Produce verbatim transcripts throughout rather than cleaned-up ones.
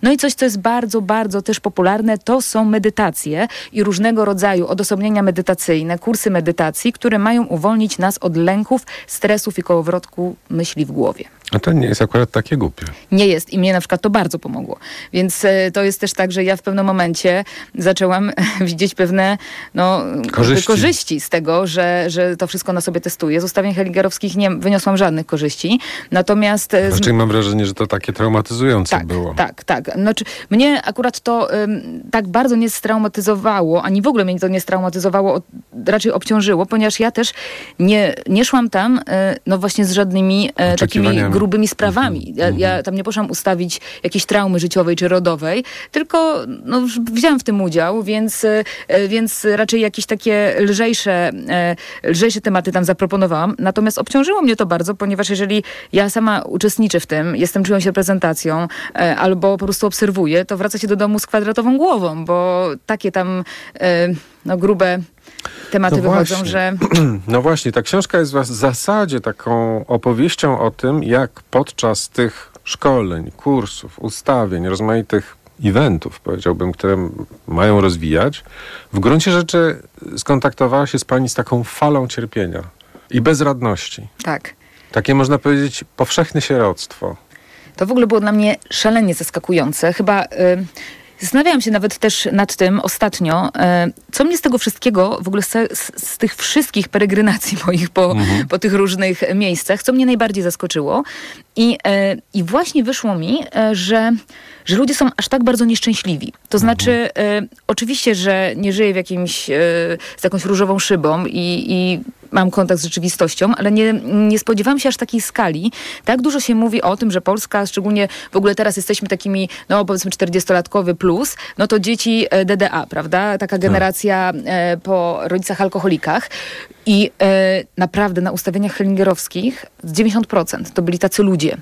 No i coś, co jest bardzo, bardzo też popularne, to są medytacje i różnego rodzaju odosobnienia medytacyjne, kursy medytacji, które mają uwolnić nas od lęków, stresów i kołowrotku myśli w głowie. A to nie jest akurat takie głupie. Nie jest i mnie na przykład to bardzo pomogło. Więc e, to jest też tak, że ja w pewnym momencie zaczęłam widzieć pewne no, korzyści. korzyści z tego, że, że to wszystko na sobie testuję. Z ustawień hellingerowskich nie wyniosłam żadnych korzyści. Natomiast... E, Znaczy mam wrażenie, że to takie traumatyzujące tak, było. Tak, tak. Znaczy, mnie akurat to ym, tak bardzo nie straumatyzowało, ani w ogóle mnie to nie straumatyzowało, o, raczej obciążyło, ponieważ ja też nie, nie szłam tam y, no właśnie z żadnymi y, takimi grubymi sprawami. Ja, ja tam nie poszłam ustawić jakiejś traumy życiowej czy rodowej, tylko no, wzięłam w tym udział, więc, y, więc raczej jakieś takie lżejsze, y, lżejsze tematy tam zaproponowałam. Natomiast obciążyło mnie to bardzo, ponieważ jeżeli ja sama uczestniczę w tym, jestem czyjąś reprezentacją, y, albo po prostu obserwuję, to wraca się do domu z kwadratową głową, bo takie tam y, no, grube tematy no wychodzą, właśnie. że... No właśnie, ta książka jest w zasadzie taką opowieścią o tym, jak podczas tych szkoleń, kursów, ustawień, rozmaitych eventów, powiedziałbym, które mają rozwijać, w gruncie rzeczy skontaktowała się z pani z taką falą cierpienia i bezradności. Tak. Takie, można powiedzieć, powszechne sieroctwo. To w ogóle było dla mnie szalenie zaskakujące. Chyba... Y- Zastanawiałam się nawet też nad tym ostatnio, co mnie z tego wszystkiego, w ogóle z, z, z tych wszystkich peregrynacji moich po, mhm. po tych różnych miejscach, co mnie najbardziej zaskoczyło. I, i właśnie wyszło mi, że, że ludzie są aż tak bardzo nieszczęśliwi. To znaczy, mhm. oczywiście, że nie żyję w jakimś, z jakąś różową szybą i, i mam kontakt z rzeczywistością, ale nie, nie spodziewałam się aż takiej skali. Tak dużo się mówi o tym, że Polska, szczególnie w ogóle teraz jesteśmy takimi, no powiedzmy czterdziestolatkowy plus, no to dzieci D D A, prawda? Taka generacja e, po rodzicach alkoholikach. I e, naprawdę na ustawieniach hellingerowskich dziewięćdziesiąt procent to byli tacy ludzie,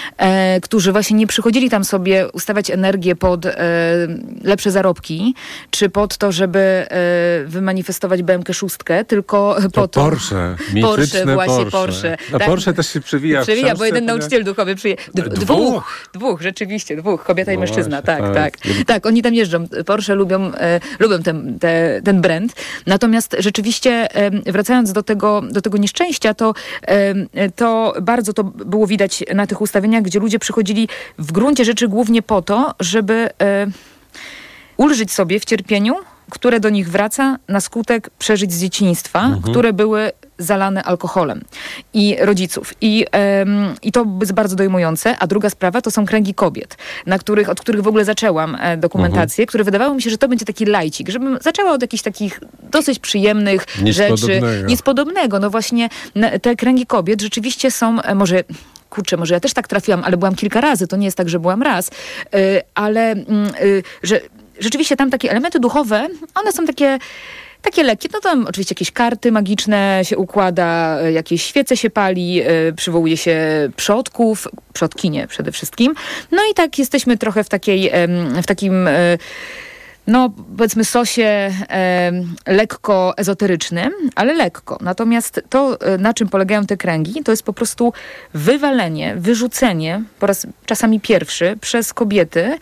e, którzy właśnie nie przychodzili tam sobie ustawiać energię pod e, lepsze zarobki, czy pod to, żeby e, wymanifestować B M K sześć, tylko to po to... Porsche, Porsche, właśnie Porsche. Porsche. Na tak, Porsche też się przewija. Przewija, bo jeden ponieważ... nauczyciel duchowy przyje... D- dwóch. dwóch. Dwóch, rzeczywiście, dwóch. Kobieta no i mężczyzna, właśnie, tak, tak. Tak. tak, oni tam jeżdżą. Porsche lubią, e, lubią ten, te, ten brand. Natomiast rzeczywiście, e, wracając do tego do tego nieszczęścia, to, to bardzo to było widać na tych ustawieniach, gdzie ludzie przychodzili w gruncie rzeczy głównie po to, żeby ulżyć sobie w cierpieniu, które do nich wraca na skutek przeżyć z dzieciństwa, mhm. które były zalane alkoholem i rodziców. I, ym, I to jest bardzo dojmujące. A druga sprawa to są kręgi kobiet, na których, od których w ogóle zaczęłam e, dokumentację, mhm. które wydawało mi się, że to będzie taki lajcik, żebym zaczęła od jakichś takich dosyć przyjemnych nic rzeczy. Podobnego. Nic podobnego. No właśnie na, te kręgi kobiet rzeczywiście są, e, może... Kurczę, może ja też tak trafiłam, ale byłam kilka razy. To nie jest tak, że byłam raz. Yy, ale yy, że rzeczywiście tam takie elementy duchowe, one są takie... Takie lekkie, no tam oczywiście jakieś karty magiczne się układa, jakieś świece się pali, yy, przywołuje się przodków, przodkinie przede wszystkim. No i tak jesteśmy trochę w takiej, yy, w takim... Yy, no powiedzmy sosie e, lekko ezoterycznym, ale lekko. Natomiast to, na czym polegają te kręgi, to jest po prostu wywalenie, wyrzucenie po raz czasami pierwszy przez kobiety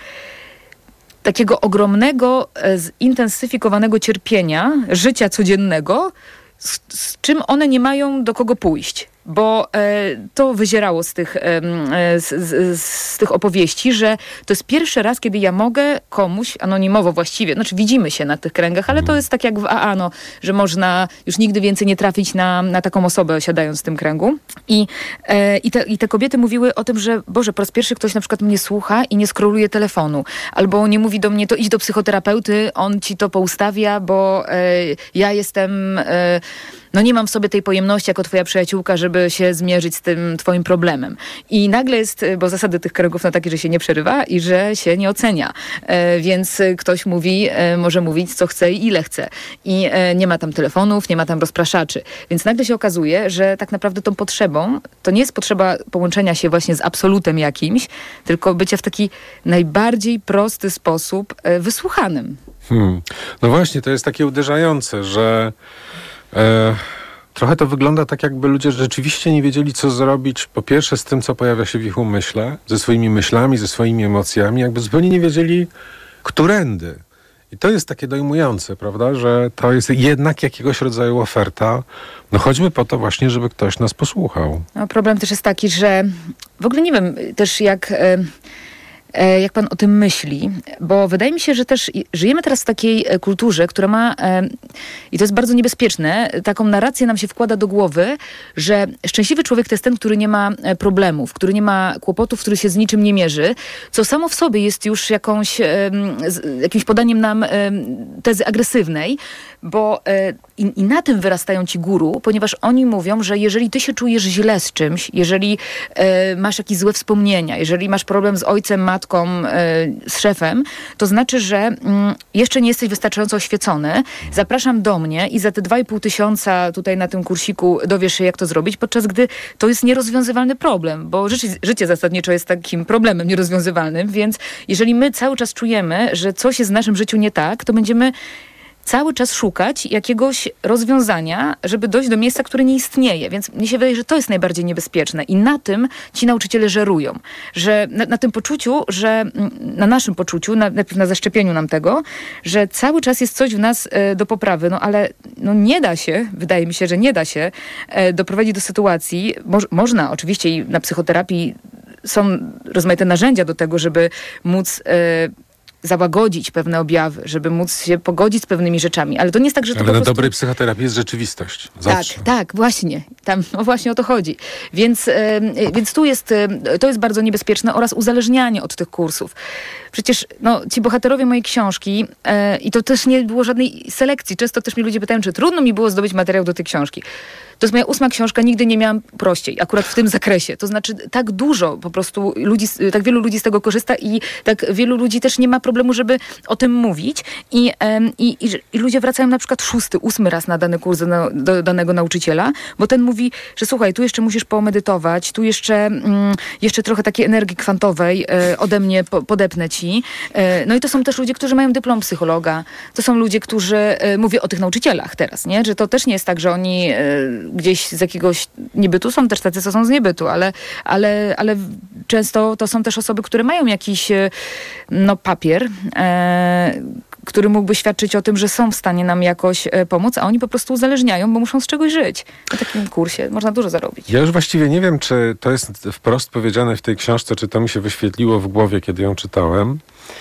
takiego ogromnego, zintensyfikowanego cierpienia, życia codziennego, z, z czym one nie mają do kogo pójść. Bo e, to wyzierało z tych, e, z, z, z tych opowieści, że to jest pierwszy raz, kiedy ja mogę komuś, anonimowo właściwie, znaczy widzimy się na tych kręgach, ale to jest tak jak w A A, no, że można już nigdy więcej nie trafić na, na taką osobę, siadając w tym kręgu. I, e, i, te, I te kobiety mówiły o tym, że Boże, po raz pierwszy ktoś na przykład mnie słucha i nie skroluje telefonu. Albo nie mówi do mnie, to idź do psychoterapeuty, on ci to poustawia, bo e, ja jestem... E, no nie mam w sobie tej pojemności jako twoja przyjaciółka, żeby się zmierzyć z tym twoim problemem. I nagle jest, bo zasady tych kręgów są takie, że się nie przerywa i że się nie ocenia. E, więc ktoś mówi, e, może mówić co chce i ile chce. I e, nie ma tam telefonów, nie ma tam rozpraszaczy. Więc nagle się okazuje, że tak naprawdę tą potrzebą to nie jest potrzeba połączenia się właśnie z absolutem jakimś, tylko bycia w taki najbardziej prosty sposób e, wysłuchanym. Hmm. No właśnie, to jest takie uderzające, że E, trochę to wygląda tak, jakby ludzie rzeczywiście nie wiedzieli, co zrobić, po pierwsze z tym, co pojawia się w ich umyśle, ze swoimi myślami, ze swoimi emocjami, jakby zupełnie nie wiedzieli, którędy. I to jest takie dojmujące, prawda, że to jest jednak jakiegoś rodzaju oferta. No choćby po to właśnie, żeby ktoś nas posłuchał. No, problem też jest taki, że w ogóle nie wiem też jak... Y- jak pan o tym myśli, bo wydaje mi się, że też żyjemy teraz w takiej kulturze, która ma, i to jest bardzo niebezpieczne, taką narrację nam się wkłada do głowy, że szczęśliwy człowiek to jest ten, który nie ma problemów, który nie ma kłopotów, który się z niczym nie mierzy, co samo w sobie jest już jakąś, jakimś podaniem nam tezy agresywnej, bo i, i na tym wyrastają ci guru, ponieważ oni mówią, że jeżeli ty się czujesz źle z czymś, jeżeli masz jakieś złe wspomnienia, jeżeli masz problem z ojcem, matką, z szefem, to znaczy, że mm, jeszcze nie jesteś wystarczająco oświecony. Zapraszam do mnie i za te dwa i pół tysiąca tutaj na tym kursiku dowiesz się, jak to zrobić, podczas gdy to jest nierozwiązywalny problem, bo życie, życie zasadniczo jest takim problemem nierozwiązywalnym, więc jeżeli my cały czas czujemy, że coś jest w naszym życiu nie tak, to będziemy cały czas szukać jakiegoś rozwiązania, żeby dojść do miejsca, które nie istnieje. Więc mnie się wydaje, że to jest najbardziej niebezpieczne. I na tym ci nauczyciele żerują. Że na, na tym poczuciu, że na naszym poczuciu, na, najpierw na zaszczepieniu nam tego, że cały czas jest coś w nas e, do poprawy. No ale no, nie da się, wydaje mi się, że nie da się e, doprowadzić do sytuacji, mo- można oczywiście i na psychoterapii są rozmaite narzędzia do tego, żeby móc e, załagodzić pewne objawy, żeby móc się pogodzić z pewnymi rzeczami. Ale to nie jest tak, że to Ale po na prostu... dobrej psychoterapii jest rzeczywistość. Zawsze. Tak, tak, właśnie. Tam no właśnie o to chodzi. Więc, yy, więc tu jest, yy, to jest bardzo niebezpieczne oraz uzależnianie od tych kursów. Przecież no, ci bohaterowie mojej książki yy, i to też nie było żadnej selekcji. Często też mnie ludzie pytają, czy trudno mi było zdobyć materiał do tej książki. To jest moja ósma książka, nigdy nie miałam prościej, akurat w tym zakresie. To znaczy tak dużo po prostu ludzi, tak wielu ludzi z tego korzysta i tak wielu ludzi też nie ma problemu, żeby o tym mówić. I, um, i, i, i ludzie wracają na przykład szósty, ósmy raz na dany kurs do, do danego nauczyciela, bo ten mówi, że słuchaj, tu jeszcze musisz pomedytować, tu jeszcze, mm, jeszcze trochę takiej energii kwantowej e, ode mnie po, podepnę ci. E, no i to są też ludzie, którzy mają dyplom psychologa. To są ludzie, którzy, e, mówię o tych nauczycielach teraz, nie? Że to też nie jest tak, że oni e, gdzieś z jakiegoś niebytu, są też tacy, co są z niebytu, ale, ale, ale często to są też osoby, które mają jakiś no, papier, e, który mógłby świadczyć o tym, że są w stanie nam jakoś e, pomóc, a oni po prostu uzależniają, bo muszą z czegoś żyć. Na takim kursie można dużo zarobić. Ja już właściwie nie wiem, czy to jest wprost powiedziane w tej książce, czy to mi się wyświetliło w głowie, kiedy ją czytałem.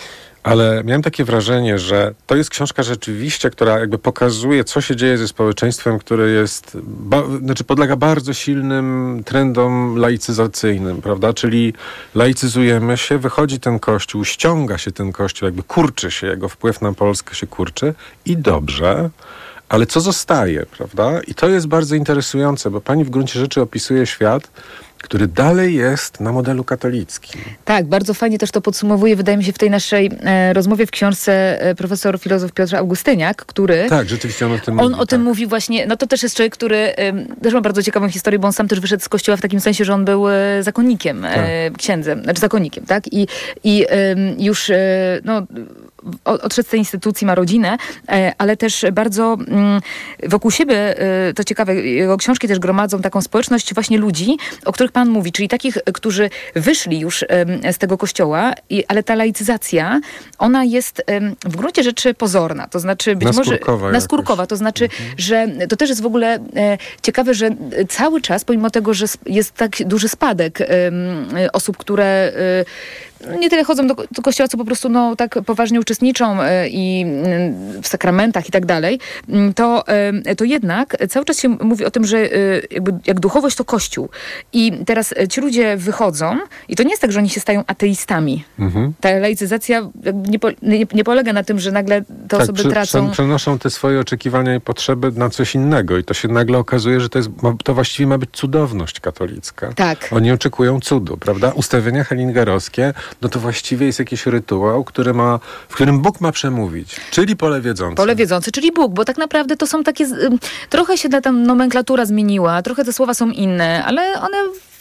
Ale miałem takie wrażenie, że to jest książka rzeczywiście, która jakby pokazuje, co się dzieje ze społeczeństwem, które jest, ba, znaczy podlega bardzo silnym trendom laicyzacyjnym, prawda? Czyli laicyzujemy się, wychodzi ten kościół, ściąga się ten kościół, jakby kurczy się, jego wpływ na Polskę się kurczy i dobrze, ale co zostaje, prawda? I to jest bardzo interesujące, bo pani w gruncie rzeczy opisuje świat, który dalej jest na modelu katolickim. Tak, bardzo fajnie też to podsumowuje, wydaje mi się, w tej naszej e, rozmowie w książce e, profesor filozof Piotr Augustyniak, który... Tak, rzeczywiście on o tym on mówi. On o tak. tym mówi właśnie, no to też jest człowiek, który e, też ma bardzo ciekawą historię, bo on sam też wyszedł z kościoła w takim sensie, że on był e, zakonnikiem, tak. e, księdzem, znaczy zakonnikiem, tak? I, i e, już, e, no... odszedł z tej instytucji, ma rodzinę, ale też bardzo wokół siebie, to ciekawe, jego książki też gromadzą taką społeczność właśnie ludzi, o których pan mówi, czyli takich, którzy wyszli już z tego kościoła, ale ta laicyzacja, ona jest w gruncie rzeczy pozorna, to znaczy być naskórkowa może naskórkowa, to znaczy, mhm. że to też jest w ogóle ciekawe, że cały czas, pomimo tego, że jest tak duży spadek osób, które nie tyle chodzą do, do kościoła, co po prostu no, tak poważnie uczestniczą y, i y, w sakramentach i tak dalej, to, y, to jednak cały czas się mówi o tym, że y, jakby, jak duchowość to kościół. I teraz ci ludzie wychodzą i to nie jest tak, że oni się stają ateistami. Mhm. Ta laicyzacja nie, po, nie, nie polega na tym, że nagle te tak, osoby przy, tracą... przenoszą te swoje oczekiwania i potrzeby na coś innego i to się nagle okazuje, że to, jest, to właściwie ma być cudowność katolicka. Tak. Oni oczekują cudu, prawda? Ustawienia hellingerowskie, no to właściwie jest jakiś rytuał, który ma, w którym Bóg ma przemówić, czyli pole wiedzące. Pole wiedzące, czyli Bóg, bo tak naprawdę to są takie, trochę się ta tam nomenklatura zmieniła, trochę te słowa są inne, ale one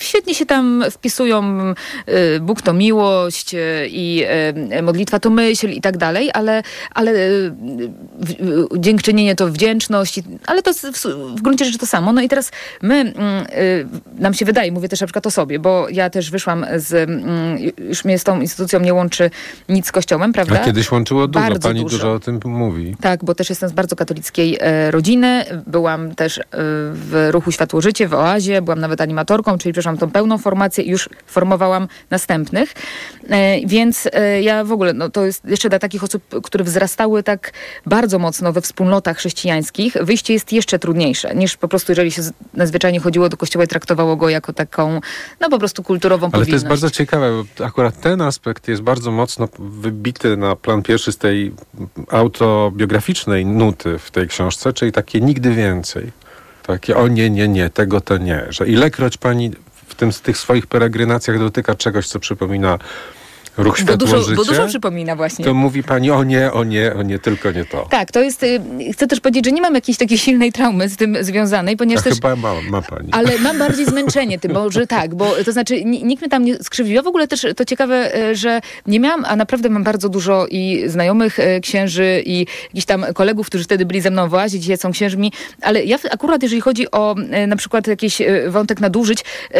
świetnie się tam wpisują y, Bóg to miłość y, i y, modlitwa to myśl i tak dalej, ale, ale y, y, dziękczynienie to wdzięczność, i, ale to w, w gruncie rzeczy to samo. No i teraz my, y, y, nam się wydaje, mówię też na przykład o sobie, bo ja też wyszłam z, y, już mnie z tą instytucją nie łączy nic z Kościołem, prawda? A kiedyś łączyło dużo, Bardzo pani dużo. dużo o tym mówi. Tak, bo też jestem z bardzo katolickiej e, rodziny. Byłam też e, w ruchu Światło-Życie, w Oazie, byłam nawet animatorką, czyli przeszłam tą pełną formację i już formowałam następnych. E, więc e, ja w ogóle, no to jest jeszcze dla takich osób, które wzrastały tak bardzo mocno we wspólnotach chrześcijańskich, wyjście jest jeszcze trudniejsze, niż po prostu, jeżeli się zwyczajnie chodziło do kościoła i traktowało go jako taką, no po prostu kulturową Ale powinność. to jest bardzo ciekawe, bo akurat ten aspekt jest bardzo mocno wybity na plan pierwszy z tej autobiograficznej nuty w tej książce, czyli takie nigdy więcej. Takie o nie, nie, nie, tego to nie. Że ilekroć pani w tym, z tych swoich peregrinacjach dotyka czegoś, co przypomina ruch Bo dużo, Światło-Życie, bo dużo przypomina właśnie. to mówi pani o nie, o nie, o nie, tylko nie to. Tak, to jest, y, chcę też powiedzieć, że nie mam jakiejś takiej silnej traumy z tym związanej, A ponieważ też... chyba ma, ma pani. Ale mam bardziej zmęczenie tym, bo że tak, bo to znaczy ni- nikt mnie tam nie skrzywdził. Ja w ogóle też, to ciekawe, e, że nie miałam, a naprawdę mam bardzo dużo i znajomych e, księży i jakichś tam kolegów, którzy wtedy byli ze mną w Oazie, dzisiaj są księżmi, ale ja w- akurat jeżeli chodzi o e, na przykład jakiś e, wątek nadużyć,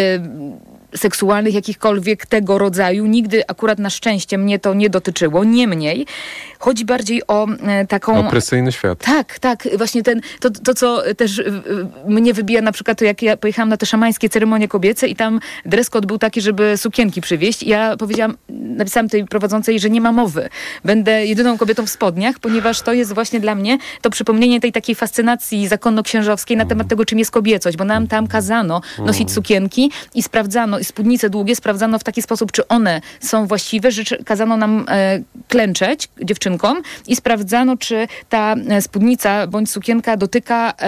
e, seksualnych, jakichkolwiek tego rodzaju. Nigdy akurat na szczęście mnie to nie dotyczyło. Niemniej chodzi bardziej o e, taką... Opresyjny świat. Tak, tak. Właśnie ten, to, to, co też y, y, mnie wybija na przykład, to jak ja pojechałam na te szamańskie ceremonie kobiece i tam dress code był taki, żeby sukienki przywieźć. I ja powiedziałam, napisałam tej prowadzącej, że nie ma mowy. Będę jedyną kobietą w spodniach, ponieważ to jest właśnie dla mnie to przypomnienie tej takiej fascynacji zakonno-księżowskiej na temat tego, czym jest kobiecość, bo nam tam kazano nosić sukienki i sprawdzano, i spódnice długie sprawdzano w taki sposób, czy one są właściwe, że kazano nam e, klęczeć dziewczynkom i sprawdzano, czy ta spódnica bądź sukienka dotyka e,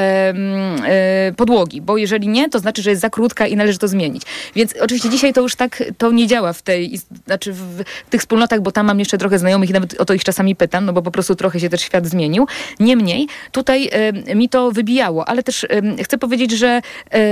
e, podłogi, bo jeżeli nie, to znaczy, że jest za krótka i należy to zmienić. Więc oczywiście dzisiaj to już tak to nie działa w tej, znaczy w, w tych wspólnotach, bo tam mam jeszcze trochę znajomych i nawet o to ich czasami pytam, no bo po prostu trochę się też świat zmienił. Niemniej tutaj e, mi to wybijało, ale też e, chcę powiedzieć, że e,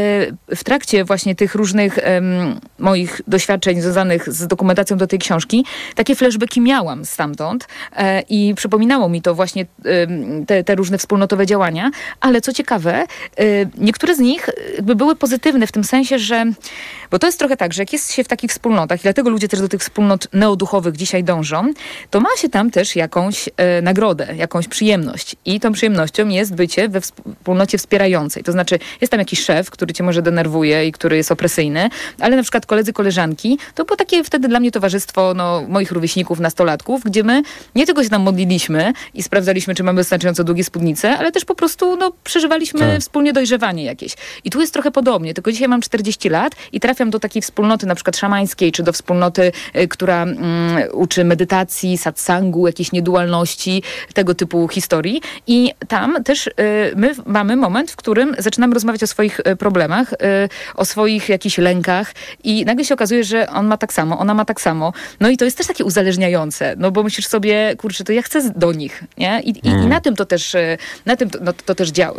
w trakcie właśnie tych różnych e, moich doświadczeń związanych z dokumentacją do tej książki, takie flashbacki miałam stamtąd e, i przypominało mi to właśnie e, te, te różne wspólnotowe działania, ale co ciekawe, e, niektóre z nich jakby były pozytywne w tym sensie, że, bo to jest trochę tak, że jak jest się w takich wspólnotach i dlatego ludzie też do tych wspólnot neoduchowych dzisiaj dążą, to ma się tam też jakąś e, nagrodę, jakąś przyjemność i tą przyjemnością jest bycie we wspólnocie wspierającej. To znaczy jest tam jakiś szef, który cię może denerwuje i który jest opresyjny, ale na przykład koledzy, koleżanki, to było takie wtedy dla mnie towarzystwo no, moich rówieśników, nastolatków, gdzie my nie tylko się tam modliliśmy i sprawdzaliśmy, czy mamy wystarczająco długie spódnice, ale też po prostu no, przeżywaliśmy tak. wspólnie dojrzewanie jakieś. I tu jest trochę podobnie, tylko dzisiaj mam czterdzieści lat i trafiam do takiej wspólnoty na przykład szamańskiej, czy do wspólnoty, y, która mm, uczy medytacji, satsangu, jakiejś niedualności, tego typu historii. I tam też y, my mamy moment, w którym zaczynamy rozmawiać o swoich y, problemach, y, o swoich jakichś lękach i nagle się okazuje, że on ma tak samo, ona ma tak samo. No i to jest też takie uzależniające, no bo myślisz sobie, kurczę, to ja chcę do nich, nie? I, i, Mm. i na tym to też, y, na tym to, no, to też działa,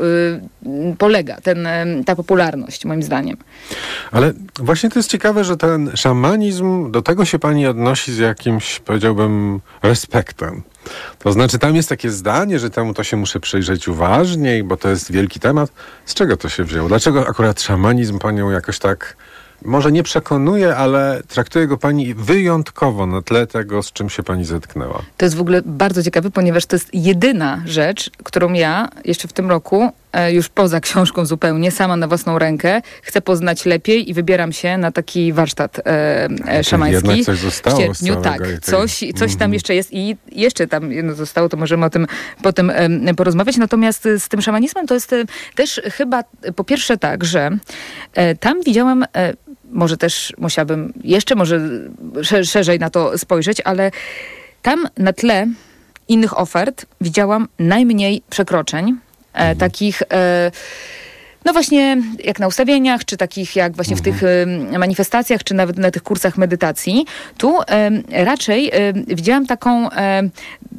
y, polega ten, y, ta popularność, moim zdaniem. Ale właśnie to jest ciekawe, że ten szamanizm, do tego się pani odnosi z jakimś, powiedziałbym, respektem. To znaczy, tam jest takie zdanie, że temu to się muszę przyjrzeć uważniej, bo to jest wielki temat. Z czego to się wzięło? Dlaczego akurat szamanizm panią jakoś tak, może nie przekonuje, ale traktuje go pani wyjątkowo na tle tego, z czym się pani zetknęła? To jest w ogóle bardzo ciekawe, ponieważ to jest jedyna rzecz, którą ja jeszcze w tym roku, e, już poza książką zupełnie, sama na własną rękę, chcę poznać lepiej i wybieram się na taki warsztat e, e, szamański. Jednak coś zostało w sierpniu, z całego tak. tej... Coś, coś tam Mhm. jeszcze jest i jeszcze tam jedno zostało, to możemy o tym potem e, porozmawiać. Natomiast z tym szamanizmem to jest e, też chyba e, po pierwsze tak, że e, tam widziałam e, może też musiałabym jeszcze może sze- szerzej na to spojrzeć, ale tam na tle innych ofert widziałam najmniej przekroczeń, e, takich e, no właśnie jak na ustawieniach, czy takich jak właśnie w tych e, manifestacjach, czy nawet na tych kursach medytacji. Tu e, raczej e, widziałam taką e,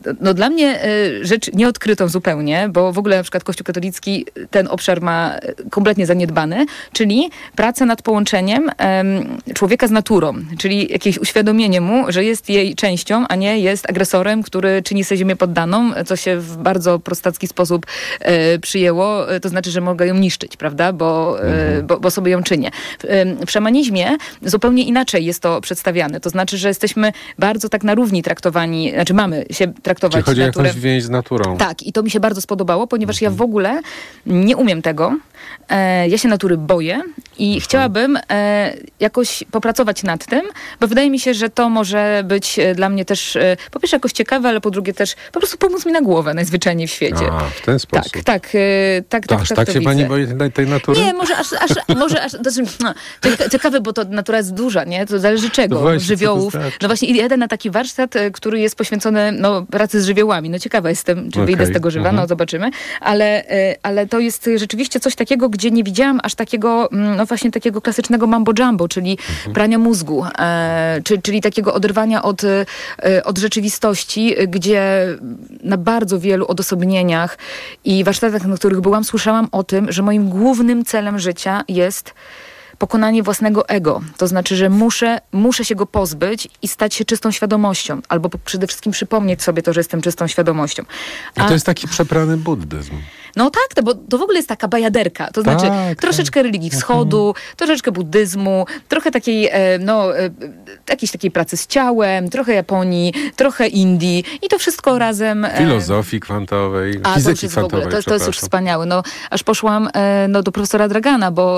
no dla mnie y, rzecz nieodkrytą zupełnie, bo w ogóle na przykład Kościół katolicki ten obszar ma kompletnie zaniedbany, czyli praca nad połączeniem y, człowieka z naturą, czyli jakieś uświadomienie mu, że jest jej częścią, a nie jest agresorem, który czyni sobie ziemię poddaną, co się w bardzo prostacki sposób y, przyjęło, to znaczy, że mogę ją niszczyć, prawda, bo, mhm. y, bo, bo sobie ją czynię. W, y, w szamanizmie zupełnie inaczej jest to przedstawiane, to znaczy, że jesteśmy bardzo tak na równi traktowani, znaczy mamy się traktować Czyli chodzi naturę. o jakąś więź z naturą. Tak, i to mi się bardzo spodobało, ponieważ mhm. ja w ogóle nie umiem tego. E, ja się natury boję i mhm. chciałabym e, jakoś popracować nad tym, bo wydaje mi się, że to może być dla mnie też e, po pierwsze jakoś ciekawe, ale po drugie też po prostu pomóc mi na głowę najzwyczajniej w świecie. A, w ten sposób. Tak, tak. E, tak, to tak, aż tak, tak to się widzę. pani boi tej, tej natury? Nie, może aż, aż, może aż to, no, to ciekawe, bo to natura jest duża, nie? To zależy czego, no właśnie, żywiołów. znaczy? No właśnie jeden na taki warsztat, który jest poświęcony no, pracy z żywiołami. No ciekawa jestem, czy okay. wyjdę z tego żywa, mhm. no zobaczymy. Ale, ale to jest rzeczywiście coś takiego, gdzie nie widziałam aż takiego, no właśnie takiego klasycznego mambo jumbo, czyli mhm. prania mózgu, e, czy, czyli takiego oderwania od, e, od rzeczywistości, gdzie na bardzo wielu odosobnieniach i warsztatach, na których byłam, słyszałam o tym, że moim głównym celem życia jest pokonanie własnego ego. To znaczy, że muszę, muszę się go pozbyć i stać się czystą świadomością. Albo przede wszystkim przypomnieć sobie to, że jestem czystą świadomością. A, I to jest taki przeprany buddyzm. No tak, to, bo to w ogóle jest taka bajaderka. To znaczy tak, troszeczkę tak. religii wschodu, mhm. troszeczkę buddyzmu, trochę takiej, no, jakiejś takiej pracy z ciałem, trochę Japonii, trochę Indii i to wszystko razem. Filozofii kwantowej, A, fizyki to kwantowej, ogóle, to, to jest już wspaniałe. No, aż poszłam no, do profesora Dragana, bo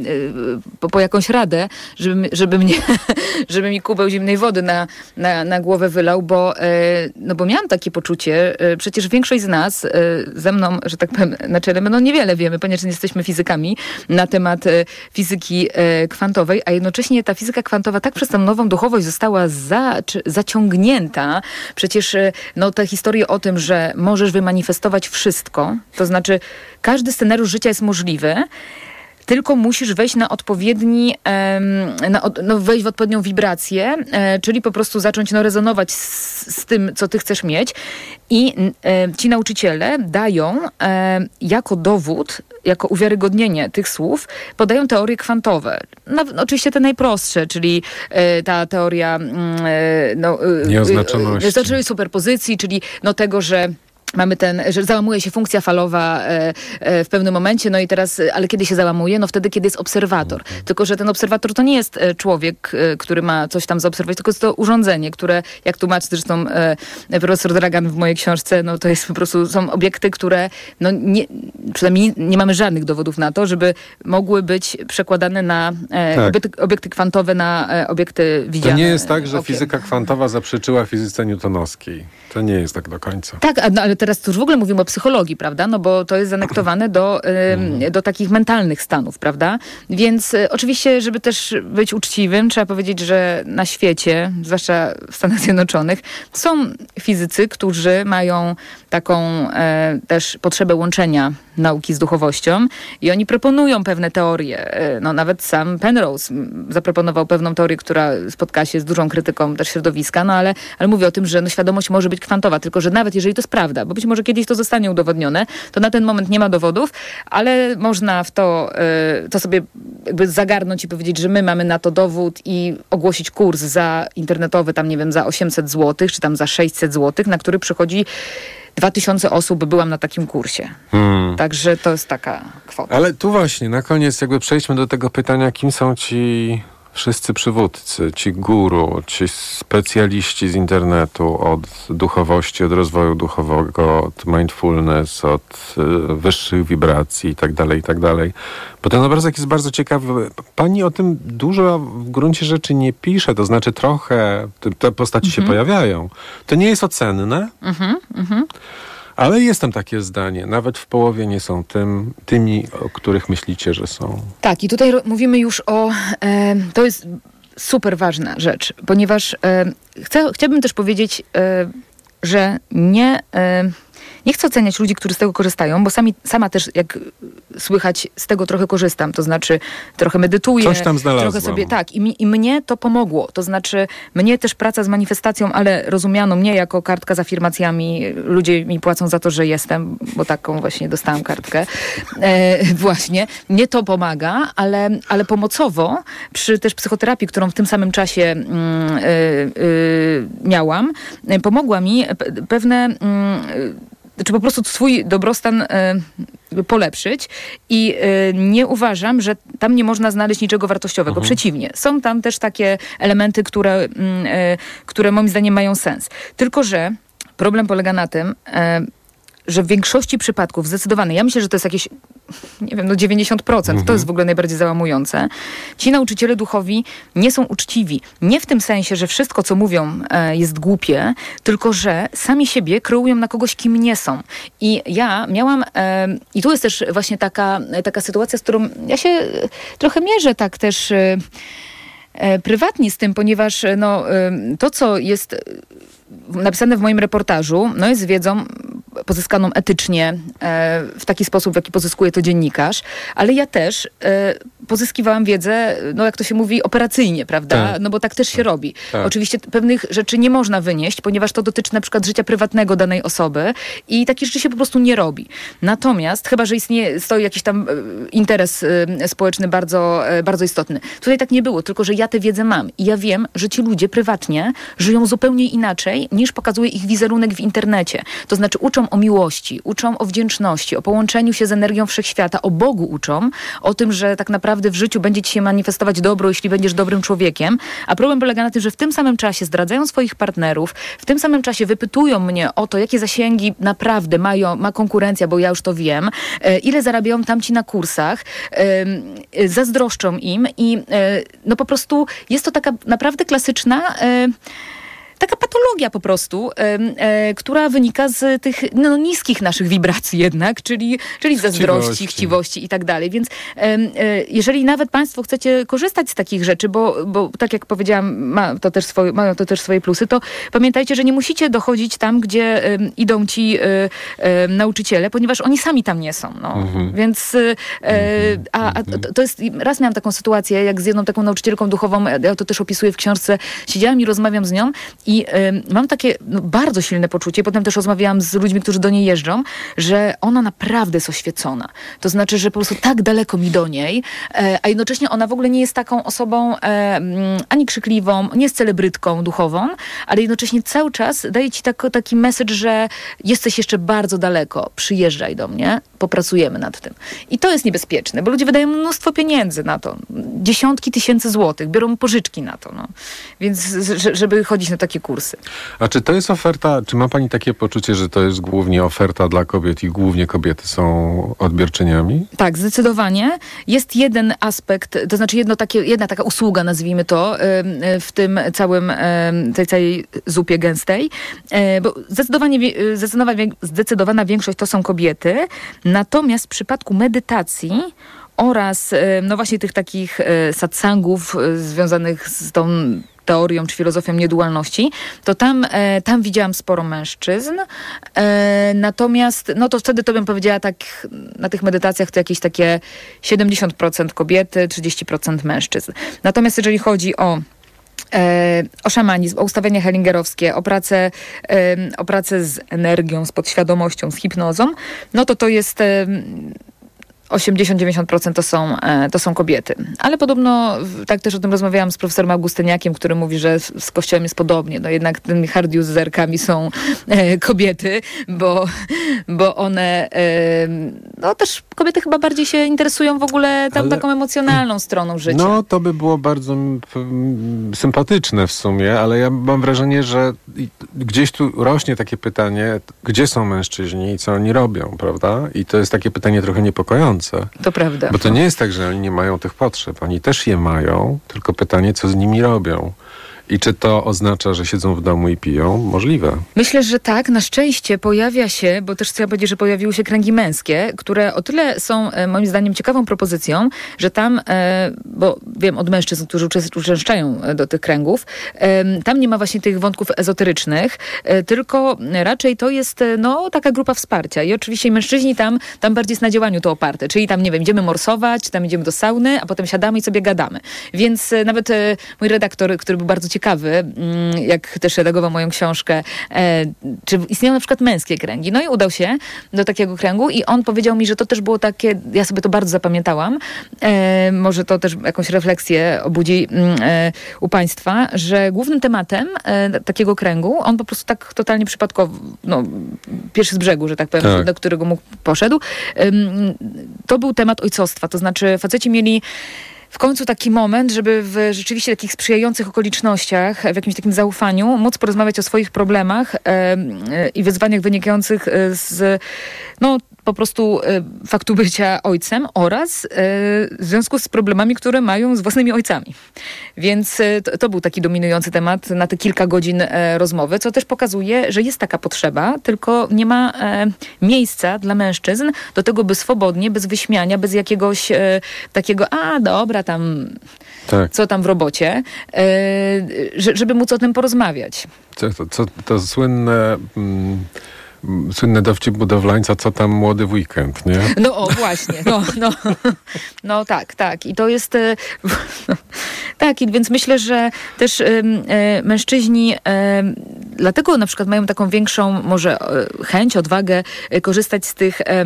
po, po jakąś radę, żeby, żeby, mnie, żeby mi kubeł zimnej wody na, na, na głowę wylał, bo, no, bo miałam takie poczucie, przecież większość z nas ze mną, że tak powiem, na czele, no niewiele wiemy, ponieważ nie jesteśmy fizykami, na temat fizyki kwantowej, a jednocześnie ta fizyka kwantowa tak przez tę nową duchowość została za, czy, zaciągnięta. Przecież no, te historie o tym, że możesz wymanifestować wszystko, to znaczy każdy scenariusz życia jest możliwy, tylko musisz wejść na odpowiedni, na, no wejść w odpowiednią wibrację, czyli po prostu zacząć no, rezonować z, z tym, co ty chcesz mieć. I ci nauczyciele dają jako dowód, jako uwiarygodnienie tych słów, podają teorie kwantowe. No, oczywiście te najprostsze, czyli ta teoria no, nieoznaczoności. Znaczy superpozycji, czyli no, tego, że mamy ten, że załamuje się funkcja falowa e, e, w pewnym momencie, no i teraz, ale kiedy się załamuje? No wtedy, kiedy jest obserwator. Mhm. Tylko, że ten obserwator to nie jest człowiek, e, który ma coś tam zaobserwować, tylko jest to urządzenie, które, jak tłumaczy zresztą e, profesor Dragan w mojej książce, no to jest po prostu, są obiekty, które, no nie, przynajmniej nie mamy żadnych dowodów na to, żeby mogły być przekładane na e, tak. obiekty, obiekty kwantowe, na e, obiekty widziane. To nie jest tak, że okiem. fizyka kwantowa zaprzeczyła fizyce newtonowskiej. To nie jest tak do końca. Tak, no, ale teraz tu już w ogóle mówimy o psychologii, prawda? No bo to jest zanektowane do, y, do takich mentalnych stanów, prawda? Więc y, oczywiście, żeby też być uczciwym, trzeba powiedzieć, że na świecie, zwłaszcza w Stanach Zjednoczonych, są fizycy, którzy mają taką e, też potrzebę łączenia nauki z duchowością i oni proponują pewne teorie. E, no nawet sam Penrose zaproponował pewną teorię, która spotkała się z dużą krytyką też środowiska, no ale, ale mówię o tym, że no, świadomość może być kwantowa, tylko że nawet jeżeli to jest prawda, bo być może kiedyś to zostanie udowodnione, to na ten moment nie ma dowodów, ale można w to, e, to sobie jakby zagarnąć i powiedzieć, że my mamy na to dowód i ogłosić kurs za internetowy, tam nie wiem, za osiemset złotych, czy tam za sześćset złotych, na który przychodzi dwa tysiące osób, byłam na takim kursie. Hmm. Także to jest taka kwota. Ale tu właśnie, na koniec jakby przejdźmy do tego pytania, kim są ci wszyscy przywódcy, ci guru, ci specjaliści z internetu od duchowości, od rozwoju duchowego, od mindfulness, od y, wyższych wibracji i tak dalej, i tak dalej. Bo ten obrazek jest bardzo ciekawy. Pani o tym dużo w gruncie rzeczy nie pisze, to znaczy trochę te, te postaci mhm. się pojawiają. To nie jest ocenne, mhm, mhm. ale jest tam takie zdanie. Nawet w połowie nie są tym, tymi, o których myślicie, że są. Tak, i tutaj ro- mówimy już o... E, to jest super ważna rzecz, ponieważ e, chcę, chciałabym też powiedzieć, e, że nie... E, nie chcę oceniać ludzi, którzy z tego korzystają, bo sami, sama też, jak słychać, z tego trochę korzystam. To znaczy trochę medytuję. Coś tam znalazłam. Trochę sobie, tak. I, mi, I mnie to pomogło. To znaczy mnie też praca z manifestacją, ale rozumiano mnie jako kartka z afirmacjami. Ludzie mi płacą za to, że jestem, bo taką właśnie dostałam kartkę. E, właśnie. Mnie to pomaga, ale, ale pomocowo przy też psychoterapii, którą w tym samym czasie mm, y, y, miałam, y, pomogła mi pe- pewne... Y, czy po prostu swój dobrostan y, polepszyć i y, nie uważam, że tam nie można znaleźć niczego wartościowego. Mhm. Przeciwnie. Są tam też takie elementy, które, y, y, które moim zdaniem mają sens. Tylko że problem polega na tym, y, że w większości przypadków zdecydowanie, ja myślę, że to jest jakieś, nie wiem, no dziewięćdziesiąt procent, mhm. to jest w ogóle najbardziej załamujące. Ci nauczyciele duchowi nie są uczciwi. Nie w tym sensie, że wszystko, co mówią, e, jest głupie, tylko że sami siebie kreują na kogoś, kim nie są. I ja miałam, e, i tu jest też właśnie taka, taka sytuacja, z którą ja się trochę mierzę tak też e, e, prywatnie z tym, ponieważ no, e, to, co jest napisane w moim reportażu, no jest wiedzą pozyskaną etycznie, e, w taki sposób, w jaki pozyskuje to dziennikarz, ale ja też e, pozyskiwałam wiedzę, no jak to się mówi, operacyjnie, prawda? Tak. No bo tak też się robi. Tak. Oczywiście pewnych rzeczy nie można wynieść, ponieważ to dotyczy na przykład życia prywatnego danej osoby i takie rzeczy się po prostu nie robi. Natomiast, chyba że istnieje, stoi jakiś tam e, interes e, społeczny bardzo, e, bardzo istotny. Tutaj tak nie było, tylko że ja tę wiedzę mam i ja wiem, że ci ludzie prywatnie żyją zupełnie inaczej, niż pokazuje ich wizerunek w internecie. To znaczy uczą o miłości, uczą o wdzięczności, o połączeniu się z energią wszechświata, o Bogu uczą, o tym, że tak naprawdę w życiu będzie ci się manifestować dobro, jeśli będziesz dobrym człowiekiem. A problem polega na tym, że w tym samym czasie zdradzają swoich partnerów, w tym samym czasie wypytują mnie o to, jakie zasięgi naprawdę mają, ma konkurencja, bo ja już to wiem, e, ile zarabiają tamci na kursach, e, e, zazdroszczą im i e, no po prostu jest to taka naprawdę klasyczna e, taka patologia po prostu, e, e, która wynika z tych no, niskich naszych wibracji jednak, czyli, czyli zazdrości, chciwości. chciwości i tak dalej. Więc e, e, jeżeli nawet państwo chcecie korzystać z takich rzeczy, bo, bo tak jak powiedziałam, ma to też swoje, mają to też swoje plusy, to pamiętajcie, że nie musicie dochodzić tam, gdzie e, idą ci e, e, nauczyciele, ponieważ oni sami tam nie są. No. Mhm. Więc e, a, a to, to jest, raz miałam taką sytuację, jak z jedną taką nauczycielką duchową, ja to też opisuję w książce, siedziałam i rozmawiam z nią i y, mam takie no, bardzo silne poczucie, potem też rozmawiałam z ludźmi, którzy do niej jeżdżą, że ona naprawdę jest oświecona. To znaczy, że po prostu tak daleko mi do niej, e, a jednocześnie ona w ogóle nie jest taką osobą e, ani krzykliwą, nie jest celebrytką duchową, ale jednocześnie cały czas daje ci tak, taki message, że jesteś jeszcze bardzo daleko, przyjeżdżaj do mnie, popracujemy nad tym. I to jest niebezpieczne, bo ludzie wydają mnóstwo pieniędzy na to. Dziesiątki tysięcy złotych, biorą pożyczki na to. No. Więc żeby chodzić na takie kursy. A czy to jest oferta, czy ma pani takie poczucie, że to jest głównie oferta dla kobiet i głównie kobiety są odbiorczyniami? Tak, zdecydowanie. Jest jeden aspekt, to znaczy jedno takie, jedna taka usługa, nazwijmy to, w tym całym, tej całej zupie gęstej, bo zdecydowanie, zdecydowana, zdecydowana większość to są kobiety, natomiast w przypadku medytacji oraz no właśnie tych takich satsangów związanych z tą teorią czy filozofią niedualności, to tam, e, tam widziałam sporo mężczyzn. E, natomiast, no to wtedy to bym powiedziała tak, na tych medytacjach to jakieś takie siedemdziesiąt procent kobiety, trzydzieści procent mężczyzn. Natomiast jeżeli chodzi o E, o szamanizm, o ustawienia hellingerowskie, o pracę, e, o pracę z energią, z podświadomością, z hipnozą, no to to jest e, osiemdziesiąt do dziewięćdziesięciu procent to są, to są kobiety. Ale podobno, tak też o tym rozmawiałam z profesorem Augustyniakiem, który mówi, że z Kościołem jest podobnie. No jednak tymi hard userkami są e, kobiety, bo, bo one e, no też kobiety chyba bardziej się interesują w ogóle tam Ale, taką emocjonalną stroną życia. No to by było bardzo sympatyczne w sumie, ale ja mam wrażenie, że gdzieś tu rośnie takie pytanie, gdzie są mężczyźni i co oni robią, prawda? I to jest takie pytanie trochę niepokojące. To prawda. Bo to nie jest tak, że oni nie mają tych potrzeb. Oni też je mają, tylko pytanie, co z nimi robią. I czy to oznacza, że siedzą w domu i piją? Możliwe. Myślę, że tak. Na szczęście pojawia się, bo też trzeba powiedzieć, że pojawiły się kręgi męskie, które o tyle są e, moim zdaniem ciekawą propozycją, że tam, e, bo wiem od mężczyzn, którzy uczes- uczęszczają do tych kręgów, e, tam nie ma właśnie tych wątków ezoterycznych, e, tylko raczej to jest e, no, taka grupa wsparcia. I oczywiście mężczyźni tam, tam bardziej jest na działaniu to oparte. Czyli tam, nie wiem, idziemy morsować, tam idziemy do sauny, a potem siadamy i sobie gadamy. Więc e, nawet e, mój redaktor, który był bardzo ciekawy, mm, jak też redagował moją książkę, e, czy istnieją na przykład męskie kręgi. No i udał się do takiego kręgu i on powiedział mi, że to też było takie, ja sobie to bardzo zapamiętałam, e, może to też jakąś refleksję obudzi e, u państwa, że głównym tematem e, takiego kręgu, on po prostu tak totalnie przypadkowo, no, pierwszy z brzegu, że tak powiem, tak. do którego mu poszedł, e, to był temat ojcostwa. To znaczy faceci mieli w końcu taki moment, żeby w rzeczywiście takich sprzyjających okolicznościach, w jakimś takim zaufaniu, móc porozmawiać o swoich problemach e, e, i wyzwaniach wynikających z, no, po prostu e, faktu bycia ojcem oraz e, w związku z problemami, które mają z własnymi ojcami. Więc e, to, to był taki dominujący temat na te kilka godzin e, rozmowy, co też pokazuje, że jest taka potrzeba, tylko nie ma e, miejsca dla mężczyzn do tego, by swobodnie, bez wyśmiania, bez jakiegoś e, takiego, a dobra, tam, tak. co tam w robocie, e, żeby móc o tym porozmawiać. Co, to, co, to słynne... Mm... Słynny dowcip budowlańca, co tam młody w weekend, nie? No o, właśnie. No, no, no tak, tak. I to jest... No, tak, i więc myślę, że też y, y, mężczyźni y, dlatego na przykład mają taką większą może y, chęć, odwagę y, korzystać z tych y, y,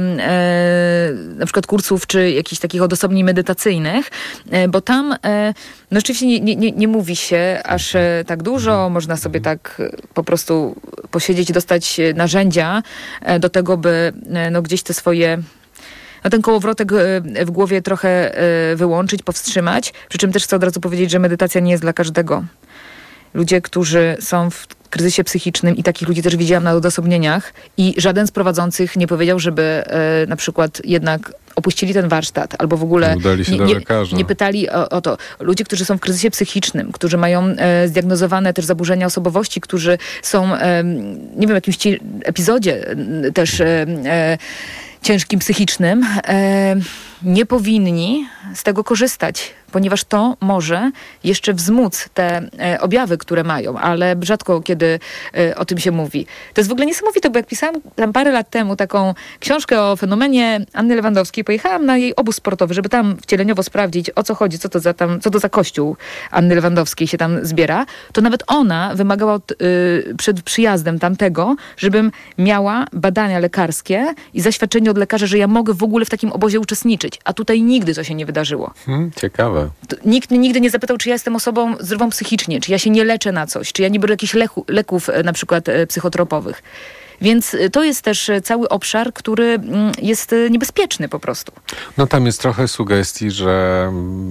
na przykład kursów, czy jakichś takich odosobnień medytacyjnych, y, bo tam y, no rzeczywiście nie, nie, nie mówi się aż y, tak dużo. Można sobie tak y, po prostu posiedzieć i dostać narzędzia do tego, by no, gdzieś te swoje, no, ten kołowrotek w głowie trochę wyłączyć, powstrzymać. Przy czym też chcę od razu powiedzieć, że medytacja nie jest dla każdego. Ludzie, którzy są w kryzysie psychicznym i takich ludzi też widziałam na odosobnieniach i żaden z prowadzących nie powiedział, żeby na przykład jednak opuścili ten warsztat, albo w ogóle nie, nie, nie pytali o, o to. Ludzie, którzy są w kryzysie psychicznym, którzy mają e, zdiagnozowane też zaburzenia osobowości, którzy są, e, nie wiem, w jakimś ci epizodzie e, też e, e, ciężkim psychicznym, e, nie powinni z tego korzystać, ponieważ to może jeszcze wzmóc te e, objawy, które mają, ale rzadko kiedy e, o tym się mówi. To jest w ogóle niesamowite, bo jak pisałam tam parę lat temu taką książkę o fenomenie Anny Lewandowskiej, pojechałam na jej obóz sportowy, żeby tam wcieleniowo sprawdzić, o co chodzi, co to za, tam, co to za kościół Anny Lewandowskiej się tam zbiera, to nawet ona wymagała od, y, przed przyjazdem tamtego, żebym miała badania lekarskie i zaświadczenie od lekarza, że ja mogę w ogóle w takim obozie uczestniczyć. A tutaj nigdy to się nie wydarzyło. Hmm, ciekawe. To nikt mnie nigdy nie zapytał, czy ja jestem osobą zdrową psychicznie, czy ja się nie leczę na coś, czy ja nie biorę jakichś leku, leków na przykład psychotropowych. Więc to jest też cały obszar, który jest niebezpieczny po prostu. No tam jest trochę sugestii, że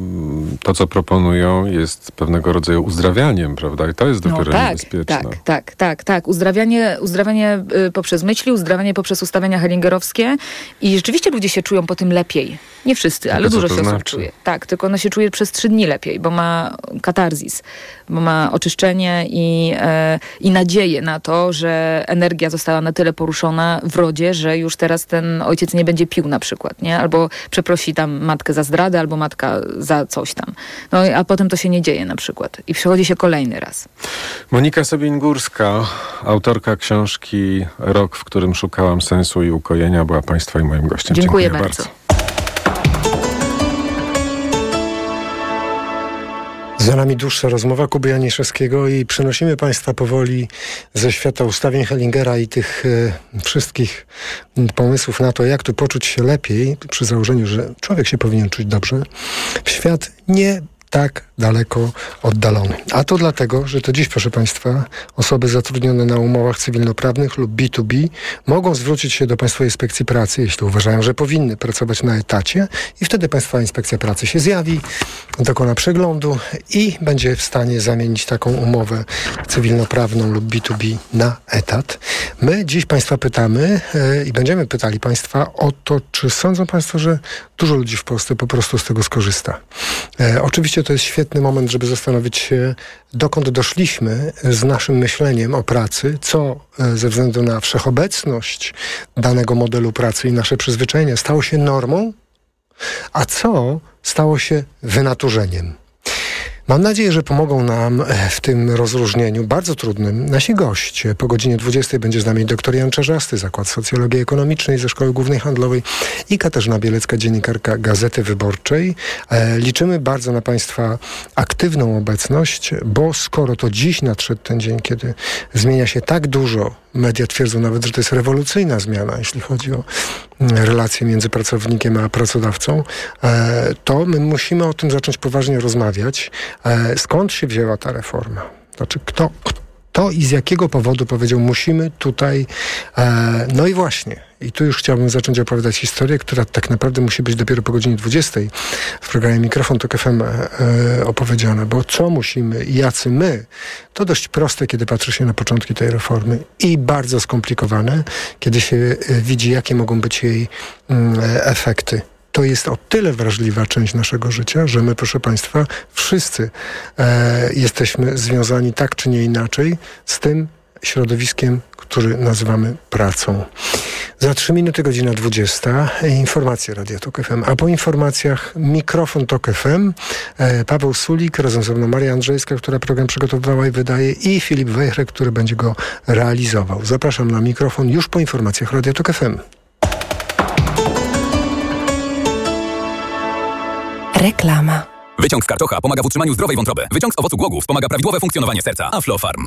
to, co proponują, jest pewnego rodzaju uzdrawianiem, prawda? I to jest dopiero no, tak, niebezpieczne. Tak, tak, tak, tak. Uzdrawianie, uzdrawianie poprzez myśli, uzdrawianie poprzez ustawienia hellingerowskie i rzeczywiście ludzie się czują po tym lepiej. Nie wszyscy, ale dużo się osób znaczy? czuje. Tak, tylko ono się czuje przez trzy dni lepiej, bo ma katarzis, bo ma oczyszczenie i, e, i nadzieję na to, że energia została na tyle poruszona w rodzie, że już teraz ten ojciec nie będzie pił na przykład, nie? Albo przeprosi tam matkę za zdradę, albo matka za coś tam. No a potem to się nie dzieje na przykład. I przychodzi się kolejny raz. Monika Sobień-Górska, autorka książki Rok, w którym szukałam sensu i ukojenia, była Państwa i moim gościem. Dziękuję, Dziękuję bardzo. bardzo. Za nami dłuższa rozmowa Kuby Janiszewskiego i przenosimy Państwa powoli ze świata ustawień Hellingera i tych e, wszystkich pomysłów na to, jak tu poczuć się lepiej, przy założeniu, że człowiek się powinien czuć dobrze, w świat nie tak daleko oddalony. A to dlatego, że to dziś, proszę Państwa, osoby zatrudnione na umowach cywilnoprawnych lub B dwa B mogą zwrócić się do Państwowej Inspekcji Pracy, jeśli uważają, że powinny pracować na etacie i wtedy Państwowa Inspekcja Pracy się zjawi, dokona przeglądu i będzie w stanie zamienić taką umowę cywilnoprawną lub B dwa B na etat. My dziś Państwa pytamy yy, i będziemy pytali Państwa o to, czy sądzą Państwo, że dużo ludzi w Polsce po prostu z tego skorzysta. Yy, oczywiście rzeczywiście to jest świetny moment, żeby zastanowić się, dokąd doszliśmy z naszym myśleniem o pracy, co ze względu na wszechobecność danego modelu pracy i nasze przyzwyczajenia stało się normą, a co stało się wynaturzeniem. Mam nadzieję, że pomogą nam w tym rozróżnieniu bardzo trudnym nasi goście. Po godzinie dwudziestej będzie z nami dr Jan Czerzasty, Zakład Socjologii Ekonomicznej ze Szkoły Głównej Handlowej i Katarzyna Bielecka, dziennikarka Gazety Wyborczej. E, liczymy bardzo na Państwa aktywną obecność, bo skoro to dziś nadszedł ten dzień, kiedy zmienia się tak dużo, media twierdzą nawet, że to jest rewolucyjna zmiana, jeśli chodzi o relacje między pracownikiem a pracodawcą, e, to my musimy o tym zacząć poważnie rozmawiać. E, skąd się wzięła ta reforma? Znaczy, kto, kto i z jakiego powodu powiedział, musimy tutaj... E, no i właśnie, i tu już chciałbym zacząć opowiadać historię, która tak naprawdę musi być dopiero po godzinie dwudziestej w programie Mikrofon Tok F M e, opowiedziana, bo co musimy i jacy my, to dość proste, kiedy patrzy się na początki tej reformy i bardzo skomplikowane, kiedy się e, widzi, jakie mogą być jej mm, efekty. To jest o tyle wrażliwa część naszego życia, że my, proszę Państwa, wszyscy e, jesteśmy związani tak czy nie inaczej z tym środowiskiem, który nazywamy pracą. Za trzy minuty godzina dwudziesta. Informacje Radia Tok F M. A po informacjach Mikrofon Tok F M. E, Paweł Sulik, razem ze mną Maria Andrzejska, która program przygotowywała i wydaje, i Filip Wejchrek, który będzie go realizował. Zapraszam na mikrofon już po informacjach Radia Tok F M. Reklama. Wyciąg z karczocha pomaga w utrzymaniu zdrowej wątroby. Wyciąg z owocu głogów pomaga prawidłowe funkcjonowanie serca. Aflofarm.